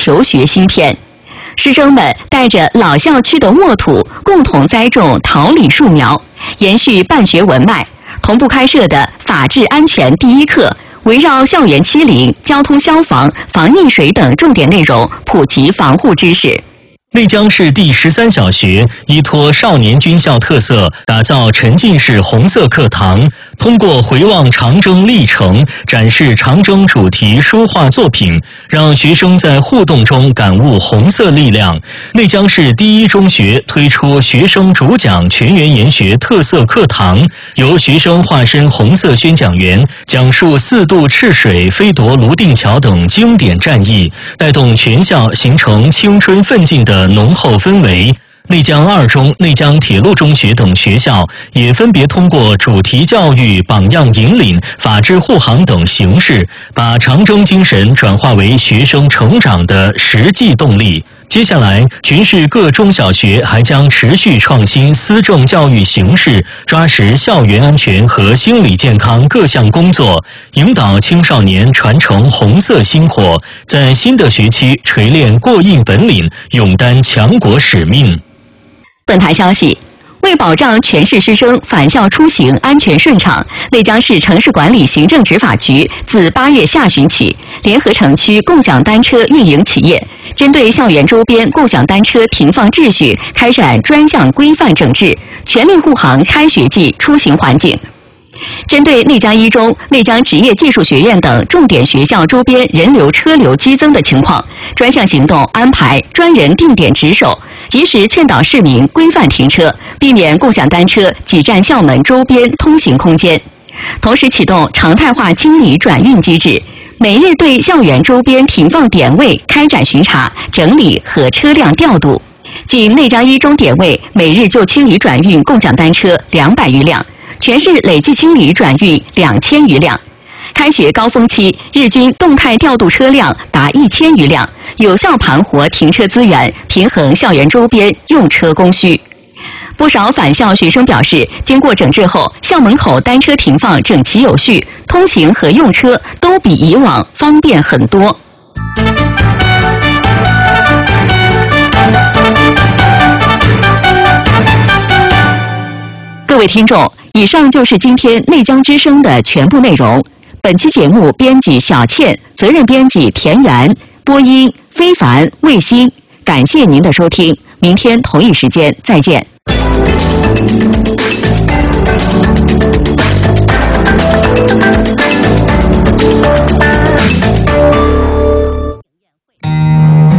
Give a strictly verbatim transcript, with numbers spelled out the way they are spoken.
求学新篇。师生们带着老校区的沃土，共同栽种桃李树苗，延续办学文脉。同步开设的法治安全第一课，围绕校园欺凌、交通消防、防溺水等重点内容，普及防护知识。 内江市第十三小学依托少年军校特色，打造沉浸式红色课堂，通过回望长征历程，展示长征主题书画作品，让学生在互动中感悟红色力量。内江市第一中学推出学生主讲全员研学特色课堂，由学生化身红色宣讲员，讲述四渡赤水、飞夺泸定桥等经典战役，带动全校形成青春奋进的浓厚氛围。内江二中、内江铁路中学等学校也分别通过主题教育、榜样引领、法治护航等形式，把长征精神转化为学生成长的实际动力。接下来，全市各中小学还将持续创新思政教育形式，抓实校园安全和心理健康各项工作，引导青少年传承红色薪火，在新的学期锤炼过硬本领，勇担强国使命。 本台消息，为保障全市师生返校出行安全顺畅，内江市城市管理行政执法局自八月下旬起，联合城区共享单车运营企业，针对校园周边共享单车停放秩序开展专项规范整治，全力护航开学季出行环境。针对内江一中、内江职业技术学院等重点学校周边人流车流激增的情况，专项行动安排专人定点值守，及时劝导市民规范停车，避免共享单车挤占校门周边通行空间。同时启动常态化清理转运机制，每日对校园周边停放点位开展巡查、整理和车辆调度。仅内江一中点位每日就清理转运共享单车两百余辆，全市累计清理转运两千余辆。开学高峰期，日均动态调度车辆达一千余辆，有效盘活停车资源，平衡校园周边用车供需。不少返校学生表示，经过整治后，校门口单车停放整齐有序，通行和用车都比以往方便很多。各位听众，以上就是今天内江之声的全部内容。本期节目编辑小倩，责任编辑田园，播音非凡、卫星。感谢您的收听，明天同一时间再见。